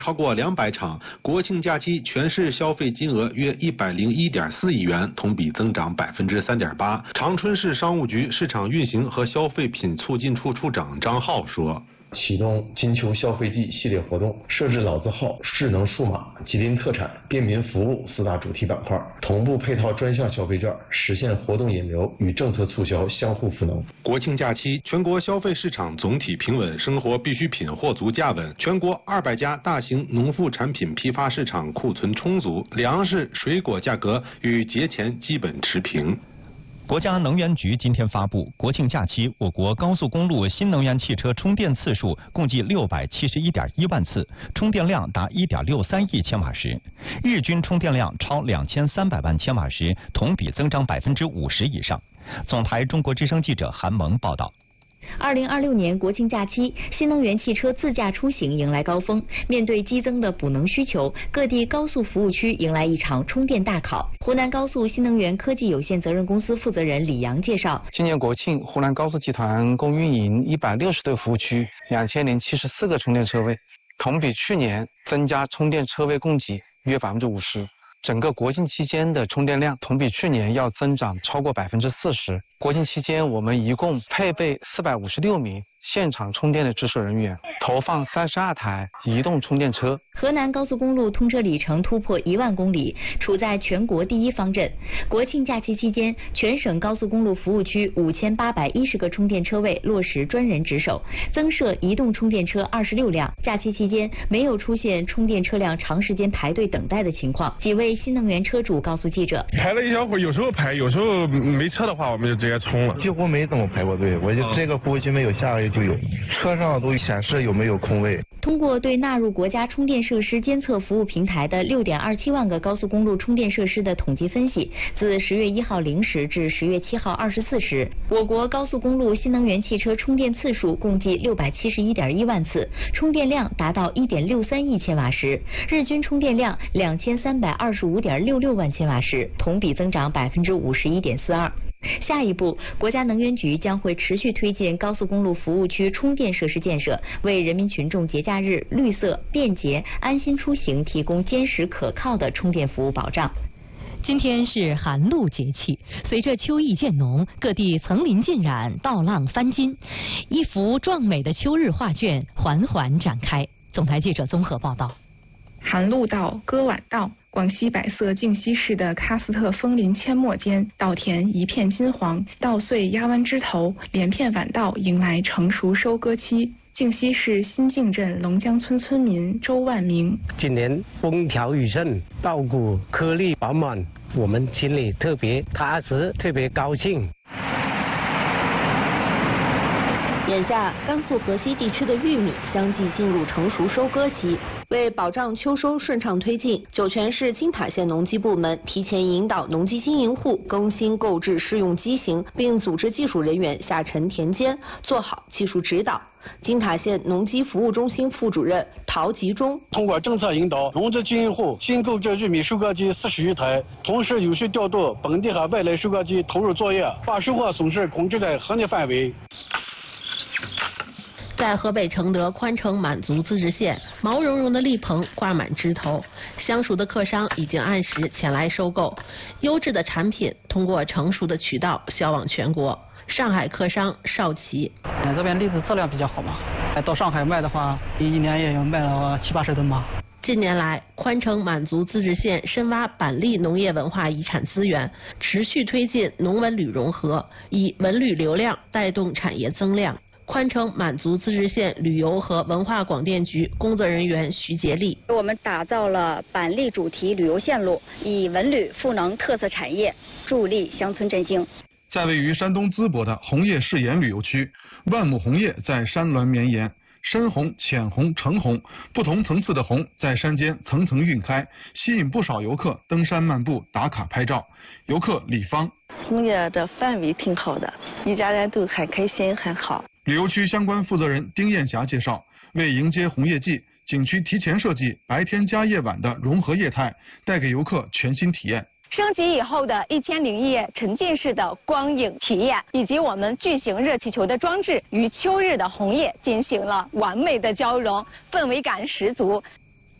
超过200场。国庆假期全市消费金额约101.4亿元，同比增长3.8%。长春市商务局市场运行和消费品促进处处长张浩说。 启动金秋消费季系列活动，设置老字号、智能数码、吉林特产、便民服务4大主题板块，同步配套专项消费券，实现活动引流与政策促销相互赋能。 国庆假期，全国消费市场总体平稳，生活必需品货足价稳。全国200家大型农副产品批发市场库存充足，粮食、水果价格与节前基本持平。 国家能源局今天发布，国庆假期我国高速公路新能源汽车充电次数共计671.1万次，充电量达1.63亿千瓦时，日均充电量超2300万千瓦时，同比增长50%以上。总台中国之声记者韩萌报道。 2026年国庆假期，新能源汽车自驾出行迎来高峰。面对激增的补能需求，各地高速服务区迎来一场充电大考。湖南高速新能源科技有限责任公司负责人李阳介绍， 今年国庆，湖南高速集团共运营160对服务区，2074个充电车位，同比去年增加充电车位供给约50%。整个国庆期间的充电量同比去年要增长超过40%。国庆期间，我们一共配备456名现场充电的值守人员，投放32台移动充电车。 河南高速公路通车里程突破1万公里，处在全国第1方阵。国庆假期期间，全省高速公路服务区5810个充电车位落实专人值守，增设移动充电车26辆。假期期间没有出现充电车辆长时间排队等待的情况。几位新能源车主告诉记者， 排了一小会儿，有时候排，有时候没车的话，我们就直接充了。 几乎没怎么排过队，我就这个服务区没有，下个月就有，车上都显示有没有空位。 通过对纳入国家充电设施监测服务平台的6.27万个高速公路充电设施的统计分析，自10月1号0时至10月7号24时，我国高速公路新能源汽车充电次数共计671.1万次，充电量达到1.63亿千瓦时，日均充电量2325.66万千瓦时，同比增长51.42%。下一步，国家能源局将会持续推进高速公路服务区充电设施建设，为人民群众节假日绿色、便捷、安心出行提供坚实可靠的充电服务保障。 今天是寒露节气，随着秋意渐浓，各地层林尽染，稻浪翻金，一幅壮美的秋日画卷缓缓展开。总台记者综合报道。 寒露到，歌晚到。广西百色靖西市的喀斯特枫林阡陌间，稻田一片金黄，稻穗压弯枝头，连片晚稻迎来成熟收割期。靖西市新靖镇龙江村村民周万明： 今年风调雨顺，稻谷颗粒饱满，我们心里特别踏实，特别高兴。 眼下，甘肃河西地区的玉米相继进入成熟收割期。为保障秋收顺畅推进，酒泉市金塔县农机部门提前引导农机经营户更新购置适用机型，并组织技术人员下沉田间，做好技术指导。金塔县农机服务中心副主任陶吉忠： 通过政策引导，农机经营户新购置玉米收割机40余台，同时有序调度本地和外来收割机投入作业，把收获损失控制在合理范围。 在河北承德宽城满族自治县，毛茸茸的栗棚挂满枝头，相熟的客商已经按时前来收购，优质的产品通过成熟的渠道销往全国。上海客商邵琦： 这边栗子质量比较好嘛，到上海卖的话，一年也有卖了70-80吨吧。 近年来，宽城满族自治县深挖板栗农业文化遗产资源，持续推进农文旅融合，以文旅流量带动产业增量。宽城满族自治县旅游和文化广电局工作人员徐杰利： 我们打造了板栗主题旅游线路，以文旅赋能特色产业，助力乡村振兴。 在位于山东淄博的红叶誓言旅游区，万亩红叶在山峦绵延，深红、浅红、橙红，不同层次的红在山间层层晕开，吸引不少游客登山漫步打卡拍照。游客李芳： 红叶的氛围挺好的，一家人都很开心，很好。 旅游区相关负责人丁艳霞介绍，为迎接红叶季，景区提前设计白天加夜晚的融合业态，带给游客全新体验。 升级以后的1001夜沉浸式的光影体验，以及我们巨型热气球的装置，与秋日的红叶进行了完美的交融，氛围感十足。